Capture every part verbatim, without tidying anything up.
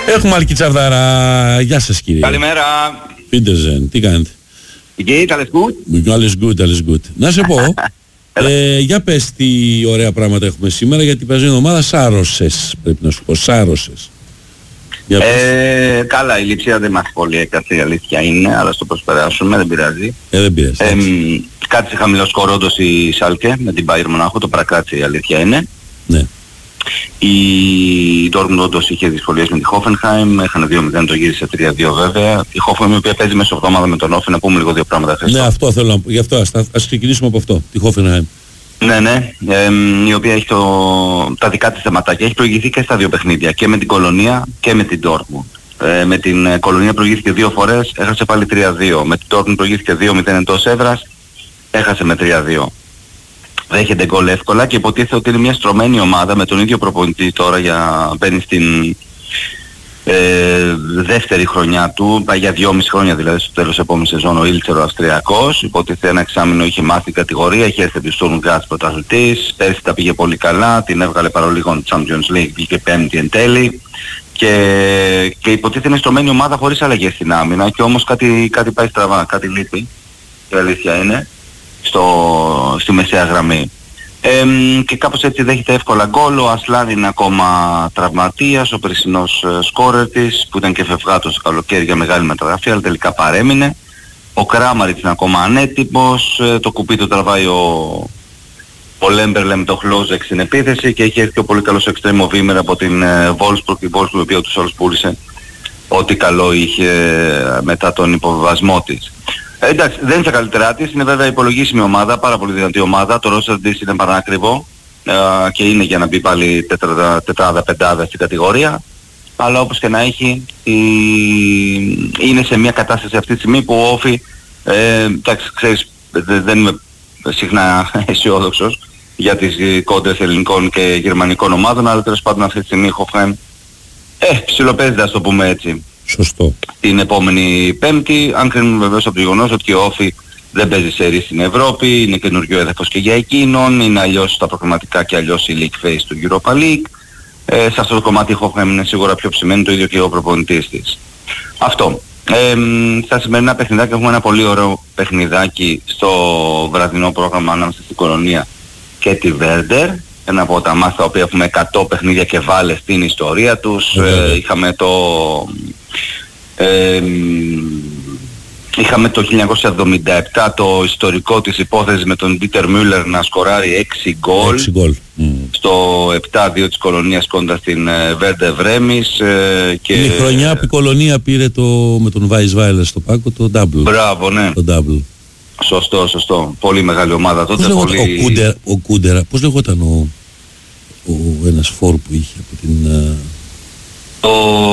Έχουμε Αλκιτσαρδάρα. Γεια σας κύριε. Καλημέρα. Φίντερζεν, τι κάνετε? Γεια, alles gut? Alles gut, alles gut. Να σε πω, ε, για πες τι ωραία πράγματα έχουμε σήμερα, γιατί παίζει η ομάδα σάρωσες, πρέπει να σου πω, σάρωσες. Ε, καλά, η Λειψία δεν μας πολύ έκατσε, η αλήθεια είναι, αλλά στο προσπεράσουμε, δεν πειράζει. Ε, δεν πειράζει. Ε, κάτσε χαμηλό σκορ όντως η Σάλκε με την Bayern Μονάχο, το παρακράτησε, η αλήθεια είναι. Ναι. Η Dortmund όντως είχε δυσκολίες με τη Hoffenheim, έχανε δύο μηδέν, το γύρισε τρία δύο βέβαια. Η Hoffenheim η οποία παίζει μέσα εβδομάδα με τον Όφη, να πούμε λίγο δύο πράγματα χθες. Ναι, αυτό θέλω να πω, γι' αυτό ας, ας ξεκινήσουμε από αυτό, τη Hoffenheim. Ναι, ναι, ε, η οποία έχει το, τα δικά της θεματάκια. Έχει προηγηθεί και στα δύο παιχνίδια, και με την Κολονία και με την Dortmund. Ε, με την ε, Κολονία προηγήθηκε δύο φορές, έχασε πάλι τρία δύο. Με την Dortmund προηγήθηκε δύο μηδέν εντός έδρας, έχασε με τρία δύο. Δέχεται γκολ εύκολα και υποτίθεται ότι είναι μια στρωμένη ομάδα με τον ίδιο προπονητή τώρα, για μπαίνει στην ε, δεύτερη χρονιά του, πάει για δυόμιση χρόνια δηλαδή στο τέλος επόμενης σεζόν ο Ήλτσερ ο Αυστριακός. Υποτίθεται ένα εξάμηνο είχε μάθει κατηγορία, είχε έρθει από τη Sturm Graz πρωταθλητής, πέρσι τα πήγε πολύ καλά, την έβγαλε παρολίγων Champions League, βγήκε πέμπτη εν τέλει και, και υποτίθεται είναι στρωμένη ομάδα χωρίς αλλαγές στην άμυνα και όμως κάτι, κάτι πάει στραβά, κάτι λείπει, η αλήθεια είναι, στο, στη μεσαία γραμμή. Ε, και κάπως έτσι δέχεται εύκολα γκολ. Ο Ασλάν είναι ακόμα τραυματίας, ο περσινός ε, σκόρερ της που ήταν και φευγάτος το καλοκαίρι για μεγάλη μεταγραφή, αλλά τελικά παρέμεινε. Ο Κράμαριτς είναι ακόμα ανέτοιμος, ε, το κουπί το τραβάει ο, ο Λέμπερλε με το Χλόζεκ στην επίθεση και έχει έρθει ο πολύ καλός εξτρέμο Βίμερ από την ε, Wolfsburg, η Wolfsburg η οποία τους όλους πούλησε ό,τι καλό είχε ε, μετά τον υποβιβασμό της. Εντάξει, δεν είναι στα καλύτερά της, είναι βέβαια υπολογίσιμη ομάδα, πάρα πολύ δυνατή ομάδα, το roster της είναι παράκριβο ε, και είναι για να μπει πάλι τετράδα πεντάδα στην κατηγορία, αλλά όπως και να έχει η... είναι σε μια κατάσταση αυτή τη στιγμή που ο Όφη, ε, εντάξει, ξέρεις, δεν είμαι συχνά αισιόδοξος για τις κόντρες ελληνικών και γερμανικών ομάδων, αλλά τέλος πάντων αυτή τη στιγμή η Hoffenheim ε, ψιλοπαίζεται, ας το πούμε έτσι. Σωστό. Την επόμενη Πέμπτη, αν κρίνουμε βεβαίως από το γεγονός ότι ο Όφη δεν παίζει σερί στην Ευρώπη, είναι καινούριο έδαφος και για εκείνον, είναι αλλιώς τα προγραμματικά και αλλιώς η League Phase του Europa League. Ε, σε αυτό το κομμάτι η Hoffenheim είναι σίγουρα πιο ψημένη, το ίδιο και ο προπονητής της. Αυτό. Ε, στα σημερινά παιχνιδάκια έχουμε ένα πολύ ωραίο παιχνιδάκι στο βραδινό πρόγραμμα ανάμεσα στην Κολονία και τη Werder. Ένα από τα μάτς τα οποία έχουμε εκατό παιχνίδια και βάλες στην ιστορία τους. Ε, είχαμε το... Ε, είχαμε το χίλια εννιακόσια εβδομήντα επτά το ιστορικό της υπόθεσης με τον Dieter Müller να σκοράρει έξι γκολ mm. στο επτά δύο της Κολονίας κοντά στην Werder Βρέμις ε, και... Είναι η χρονιά που η Κολονία πήρε το, με τον Weisweiler στο Πάκο το double. Μπράβο, ναι. Το double. Σωστό, σωστό. Πολύ μεγάλη ομάδα τότε. Πώς πολύ... ο, Κούντερα, ο Κούντερα, πώς λεγόταν ο, ο ένας φόρ που είχε από την... Το...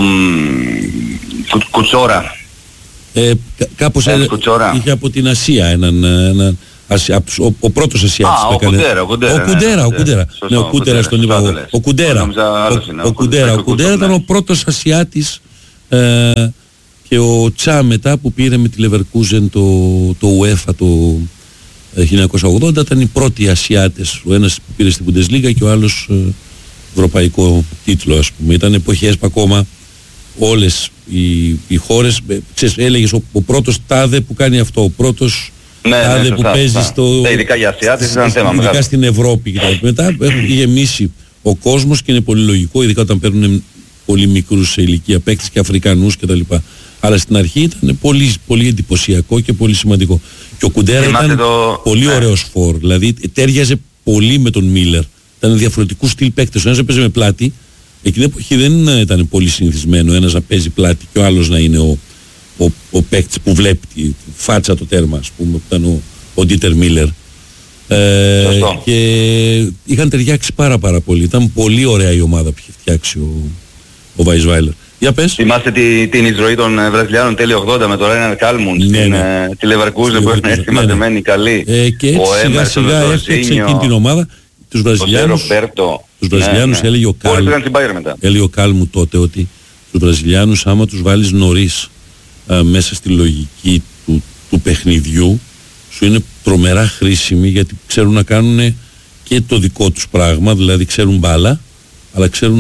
Κου, Κουτσόρα. Ε, κά, κάπως ε, Κουτσόρα. Είχε από την Ασία έναν... έναν Ασια, ο, ο πρώτος Ασιάτης που έκανε. Ο Κουντέρα, ο Κουντέρα, ο Κουντέρα. Ναι, ο Κουντέρα στον είπα εγώ. Ο Κουντέρα. Ο Κουντέρα, ο Κουντέρα ήταν ο πρώτος Ασιάτης ε, και ο Τσα μετά που πήρε με τη Leverkusen το, το UEFA το χίλια εννιακόσια ογδόντα ήταν οι πρώτοι Ασιάτες. Ο ένας που πήρε στην Bundesliga και ο άλλος ε, ευρωπαϊκό τίτλο, ας πούμε. Ήταν εποχές που ακόμα όλες οι, οι χώρες, ξέρεις, έλεγες ο, ο πρώτος τάδε που κάνει αυτό, ο πρώτος ναι, τάδε ναι, που παίζει στο... Ναι, ειδικά για Ασιάτες ήταν θέμα ειδικά μεγάλο. Στην Ευρώπη και μετά έχουν γεμίσει ο κόσμος και είναι πολύ λογικό, ειδικά όταν παίρνουν πολύ μικρούς σε ηλικία παίκτες και Αφρικανούς κτλ. Αλλά στην αρχή ήταν πολύ, πολύ εντυπωσιακό και πολύ σημαντικό. Και ο Κουντέρα ήταν το... πολύ ναι. ωραίος φορ, δηλαδή τέριαζε πολύ με τον Μίλλερ. Ήταν διαφορετικού στυλ παίκτες. Ο ένας έπαιζε με πλάτη, εκείνη την εποχή δεν ήταν πολύ συνηθισμένο ένας να παίζει πλάτη και ο άλλος να είναι ο, ο, ο παίκτης που βλέπει τη φάτσα το τέρμα, ας πούμε, που ήταν ο, ο Ντίτερ Μίλλερ. Ε, και είχαν ταιριάξει πάρα πάρα πολύ. Ήταν πολύ ωραία η ομάδα που είχε φτιάξει ο, ο Weisweiler. Για πες. Θυμάστε τη, την εισρωή των Βραζιλιάνων τέλη ογδόντα με τον Ρέιναρντ Κάλμουντ ναι, στην ναι. τη Leverkusen που έχουν έρθει μαζεμένοι καλοί. Ε, και έτσι ο σιγά σιγά έφτιαξε εκείνη την ομάδα. Τους Βραζιλιάνους, τους Βραζιλιάνους ναι, έλεγε ο Κάλμου, έλεγε ο Κάλμου τότε ότι τους Βραζιλιάνους άμα τους βάλεις νωρίς α, μέσα στη λογική του, του παιχνιδιού σου είναι τρομερά χρήσιμοι γιατί ξέρουν να κάνουν και το δικό τους πράγμα, δηλαδή ξέρουν μπάλα, αλλά ξέρουν να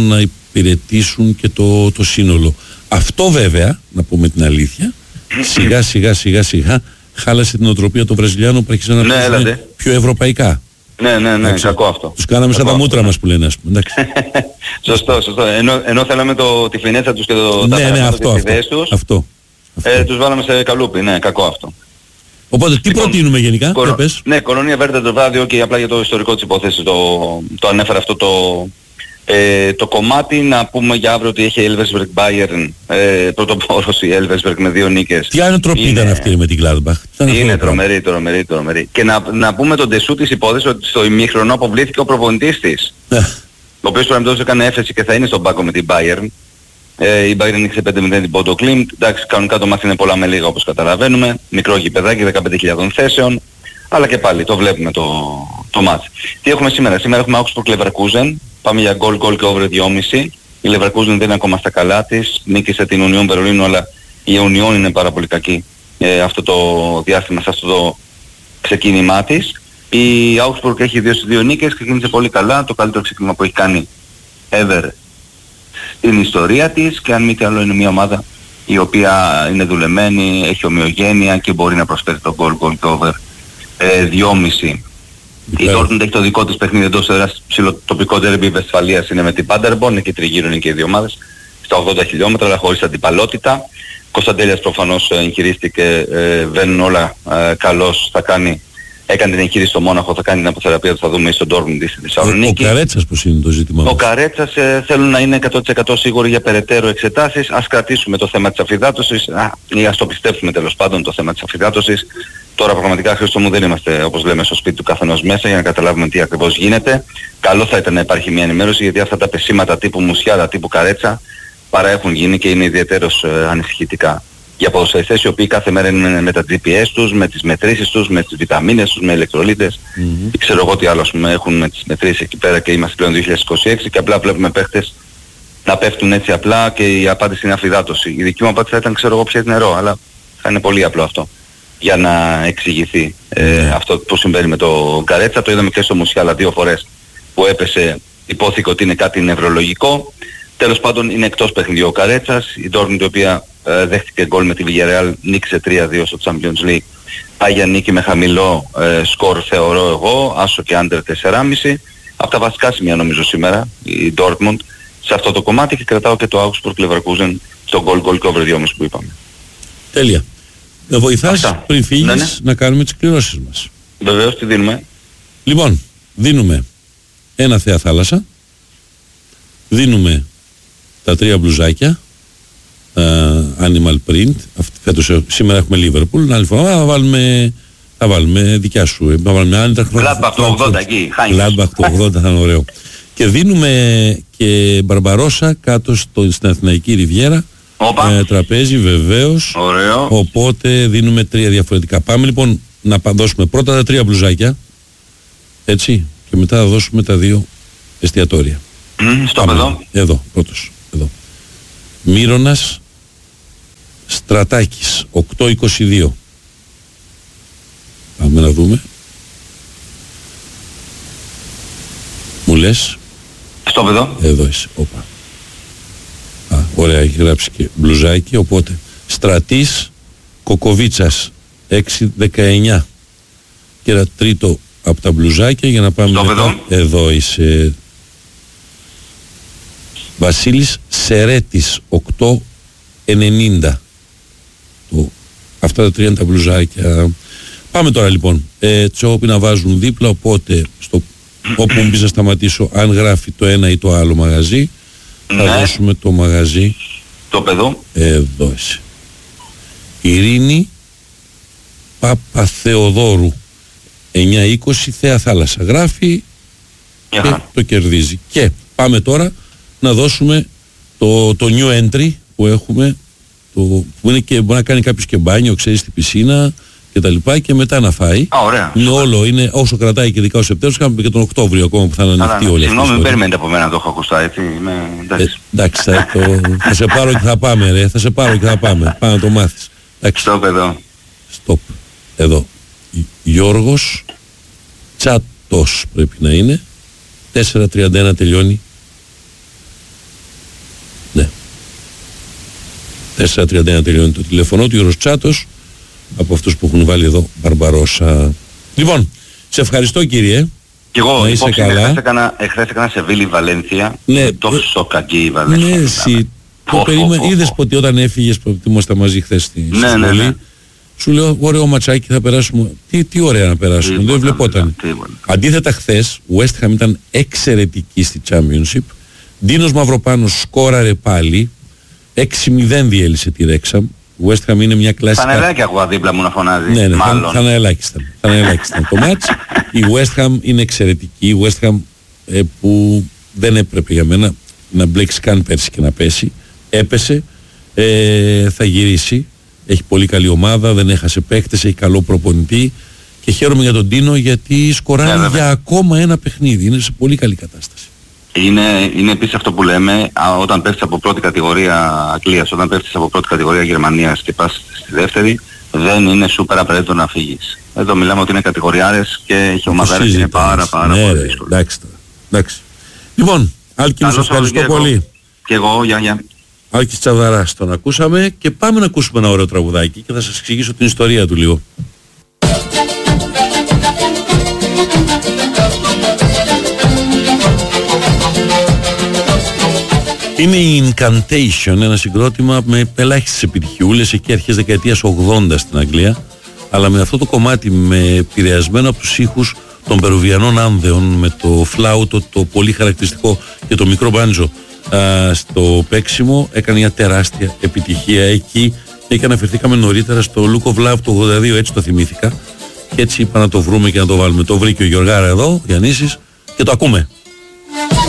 εξυπηρετήσουν και το, το σύνολο. Αυτό βέβαια, να πούμε την αλήθεια, σιγά σιγά σιγά σιγά χάλασε την οτροπία των Βραζιλιάνων που άρχισαν να ναι, παίζουν πιο ευρωπαϊκά. Ναι, ναι, ναι, Άξι. κακό αυτό. Τους κάναμε κακό σαν τα μούτρα αυτό, μας που λένε, ας πούμε. Σωστό, σωστό. Ενώ, ενώ θέλαμε το, τη φινέτσα τους και το, ναι, τα ναι, αυτό, τις ιδέες τους, αυτό, αυτό. Ε, τους βάλαμε σε καλούπι, ναι, κακό αυτό. Οπότε τι λοιπόν, προτείνουμε γενικά, κορο... πες. Ναι, Κολονία Βέρντε το βράδυ, και απλά για το ιστορικό της υπόθεσης το, το ανέφερα αυτό το, ε, το κομμάτι. Να πούμε για αύριο ότι έχει Elversberg Bayern, ε, πρωτοπόρος η Elversberg με δύο νίκες. Τι ανατροπή ήταν αυτή με την Gladbach. Είναι τρομερή, τρομερή, τρομερή. Και να, να πούμε τον τεσού της υπόθεση ότι στο ημίχρονο αποβλήθηκε ο προπονητής της. ο οποίος παραμπτώσεις έκανε έφεση και θα είναι στον πάγκο με την Bayern. Ε, η Bayern νίκησε πέντε μηδέν την Bodo Glimt. Εντάξει, κανονικά το μάθημα είναι πολλά με λίγα όπως καταλαβαίνουμε. Μικρό γηπεδάκι, δεκαπέντε χιλιάδες θέσεων. Αλλά και πάλι το βλέπουμε το, το μάτς. Τι έχουμε σήμερα? Σήμερα έχουμε Augsburg Leverkusen. Πάμε για γκολ, γκολ και over δυόμισι. Η Leverkusen δεν είναι ακόμα στα καλά της. Νίκησε την Union Berlin, αλλά η Union είναι πάρα πολύ κακή ε, αυτό το διάστημα, σε αυτό το ξεκίνημά της. Η Augsburg έχει δύο στις δύο νίκες, ξεκίνησε πολύ καλά. Το καλύτερο ξεκίνημα που έχει κάνει ever στην ιστορία της, και αν μη τι άλλο είναι μια ομάδα η οποία είναι δουλεμένη, έχει ομοιογένεια και μπορεί να προσφέρει το goal, goal και over ε, δυόμισι. Η Dortmund έχει το δικό της παιχνίδι εντός έδρας, ψιλοτοπικό derby Βεσφαλίας είναι με την Paderborn, εκεί τριγύρω είναι και οι δύο ομάδες, στα ογδόντα χιλιόμετρα αλλά χωρίς αντιπαλότητα. Κωνσταντέλιας προφανώς εγχειρίστηκε, ε, βαίνουν όλα ε, καλώς, θα κάνει, έκανε την εγχείρηση στο Μόναχο, θα κάνει την αποθεραπεία του, θα δούμε στο Dortmund στη Θεσσαλονίκη. Ο, ο Καρέτσας πώς είναι το ζήτημα μας? Ο Καρέτσας ε, θέλουν να είναι εκατό τοις εκατό σίγουροι για περαιτέρω εξετάσεις. Ας κρατήσουμε το θέμα της αφυδάτωσης, α, ή ας το πιστέψουμε τέλος πάντων το θέμα της αφυδάτωσης. Τώρα πραγματικά, Χρήστο μου, δεν είμαστε, όπως λέμε, στο σπίτι του καθενός μέσα για να καταλάβουμε τι ακριβώς γίνεται. Καλό θα ήταν να υπάρχει μια ενημέρωση, γιατί αυτά τα πεσήματα τύπου Μουσιάλα, τύπου Καρέτσα παρά έχουν γίνει και είναι ιδιαίτερως ε, ανησυχητικά. Για ποδοσφαιριστές οι οποίοι κάθε μέρα είναι με τα τζι πι ες τους, με τις μετρήσεις τους, με τις βιταμίνες τους, με ηλεκτρολίτες. Mm-hmm. Ξέρω εγώ τι άλλο, ας πούμε, έχουν με τις μετρήσεις εκεί πέρα, και είμαστε πλέον δύο χιλιάδες είκοσι έξι και απλά βλέπουμε παίχτες να πέφτουν έτσι απλά και η απάντηση είναι αφυδάτωση. Η δική μου απάντηση θα ήταν, ξέρω εγώ, πιες νερό, αλλά θα είναι πολύ απλό αυτό για να εξηγηθεί ε, mm-hmm. αυτό που συμβαίνει με το Γκαρέτσα. Το είδαμε και στο Μουσιάλα δύο φορές που έπεσε, υπόθηκε ότι είναι κάτι νευρολογικό. Τέλος πάντων είναι εκτός παιχνιδιού ο Καρέτσας. Η Dortmund, η οποία ε, δέχτηκε γκολ με τη Villarreal, νίκησε τρία δύο στο Champions League. Πάει για νίκη με χαμηλό ε, σκορ, θεωρώ εγώ, άσο και under τέσσερα κόμμα πέντε. Από τα βασικά σημεία νομίζω σήμερα η Dortmund σε αυτό το κομμάτι, και κρατάω και το Augsburg Leverkusen στο goal, goal και over δυόμισι που είπαμε. Τέλεια. Με βοηθάς Αυτά. πριν φύγεις ναι, ναι. να κάνουμε τις κληρώσεις μας? Βεβαίως, τι δίνουμε? Λοιπόν, δίνουμε ένα Θέα Θάλασσα, δίνουμε τα τρία μπλουζάκια, uh, Animal Print. Φέτος, σήμερα έχουμε Liverpool, άλλη φορά θα βάλουμε, θα βάλουμε δικιά σου. Θα βάλουμε Gladbach το ογδόντα εκεί, Gladbach το ογδόντα θα είναι ωραίο. Και δίνουμε και Μπαρμπαρόσα κάτω στο, στην Αθηναϊκή Ριβιέρα. Ε, τραπέζι βεβαίως. Ωραίο. Οπότε δίνουμε τρία διαφορετικά. Πάμε λοιπόν να δώσουμε πρώτα τα τρία μπλουζάκια, έτσι, και μετά θα δώσουμε τα δύο εστιατόρια. Mm, στο εδώ. Εδώ, πρώτος. Εδώ. Μύρωνας Στρατάκης οκτώ είκοσι δύο. Πάμε να δούμε. Μου λες? Στο εδώ. Εδώ είσαι. Όπα. Α, ωραία, έχει γράψει και μπλουζάκι. Οπότε Στρατής Κοκοβίτσας έξι δεκαεννιά. Και ένα τρίτο από τα μπλουζάκια για να πάμε μετά. Εδώ. Εδώ είσαι. Βασίλης Σερέτης οκτώ ενενήντα. Το, αυτά τα τρία είναι τα μπλουζάκια. Πάμε τώρα λοιπόν. Ε, τσόπι να βάζουν δίπλα, οπότε στο, όπου μου πεις να σταματήσω, αν γράφει το ένα ή το άλλο μαγαζί, θα ναι. δώσουμε το μαγαζί. Το παιδό. Εδώ είσαι. Ειρήνη Παπαθεοδόρου εννιά είκοσι Θέα Θάλασσα. Γράφει yeah. και το κερδίζει. Και πάμε τώρα να δώσουμε το, το new entry που έχουμε, το, που είναι και, μπορεί να κάνει κάποιος και μπάνιο, ξέρεις, στην πισίνα και τα λοιπά, και μετά να φάει. Α, ωραία. Είναι όλο, είναι όσο κρατάει, και ειδικά ο Σεπτέμβριος, κάνουμε και τον Οκτώβριο ακόμα που θα είναι ανοιχτή όλη αυτή. Συγγνώμη, μην περιμένετε από μένα να το έχω ακουστά, έτσι. Είμαι, εντάξει, ε, εντάξει θα, το, θα σε πάρω και θα πάμε, ρε. Θα σε πάρω και θα πάμε. Πάμε να το μάθεις. Στοπ εδώ. Στοπ. Εδώ. Γιώργος Τσάτος πρέπει να είναι. τέσσερα τριάντα ένα τελειώνει τέσσερα τριάντα ένα τελειώνει το τηλέφωνο του, Ιωροτσάτος, από αυτούς που έχουν βάλει εδώ Μπαρμπαρόσα. Λοιπόν, σε ευχαριστώ κύριε. Κι εγώ, να είσαι υπόψη, καλά. Εχθές έκανα, εχθές έκανα Σεβίλη Βαλένθια, Ναι, τόσο κακή η Βαλένθια. Ναι, εσύ το περίμενε. Είδες ότι όταν έφυγες που ήμασταν μαζί χθες στη ναι, σχολή, ναι, ναι. σου λέω ωραίο ματσάκι θα περάσουμε. Τι, τι ωραία να περάσουμε, Τίποτα, δεν βλεπόταν. τίποτα. Αντίθετα χθες, West Ham ήταν εξαιρετική στη Championship. Ντίνος Μαυροπάνος σκόραρε πάλι, έξι μηδέν διέλυσε τη Wrexham. West Ham είναι μια κλασικά... Θα ελέγχει ακούγα δίπλα μου να φωνάζει. Ναι, ναι, μάλλον. θα, θα είναι ελάχιστα. Θα είναι ελάχιστα το μάτς. Η West Ham είναι εξαιρετική. Η West Ham ε, που δεν έπρεπε για μένα να μπλέξει καν πέρσι και να πέσει. Έπεσε. Ε, θα γυρίσει. Έχει πολύ καλή ομάδα. Δεν έχασε παίκτες. Έχει καλό προπονητή. Και χαίρομαι για τον Τίνο γιατί σκοράρει ναι, για ακόμα ένα παιχνίδι. Είναι σε πολύ καλή κατάσταση. Είναι, είναι επίσης αυτό που λέμε, α, όταν πέφτεις από πρώτη κατηγορία Αγγλίας, όταν πέφτεις από πρώτη κατηγορία Γερμανίας και πας στη δεύτερη, δεν είναι σούπερ απαραίτητο να φύγεις. Εδώ μιλάμε ότι είναι κατηγοριάρες και έχει ομαδάρες και είναι πάρα πάρα ναι, πολύ δύσκολο. Εντάξει, εντάξει. Λοιπόν, Άλκη, σας ευχαριστώ πολύ. Και εγώ, γεια, γεια. Άλκης Τσαβδαράς τον ακούσαμε και πάμε να ακούσουμε ένα ωραίο τραγουδάκι και θα σας εξηγήσω την ιστορία του λίγο. Είναι η Incantation, ένα συγκρότημα με ελάχιστες επιτυχιούλες εκεί αρχές δεκαετίας ογδόντα στην Αγγλία, αλλά με αυτό το κομμάτι με επηρεασμένο από τους ήχους των Περουβιανών Άνδεων, με το φλάουτο το πολύ χαρακτηριστικό και το μικρό μπάντζο α, στο παίξιμο, έκανε μια τεράστια επιτυχία εκεί και αναφερθήκαμε νωρίτερα στο Look of Love του ογδόντα δύο, έτσι το θυμήθηκα και έτσι είπα να το βρούμε και να το βάλουμε. Το βρήκε ο Γιωργάρα εδώ, Γιαννήσης, και το ακούμε.